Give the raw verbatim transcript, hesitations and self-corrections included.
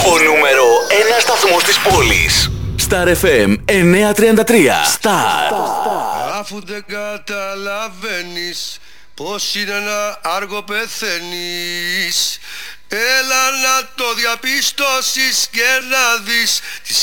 Ο νούμερο ένα σταθμός της πόλης. Star εφ εμ εννιακόσια τριάντα τρία. Star. Αφού δεν καταλαβαίνεις πως είναι να άργο πεθαίνεις, έλα να το διαπιστώσεις και να δεις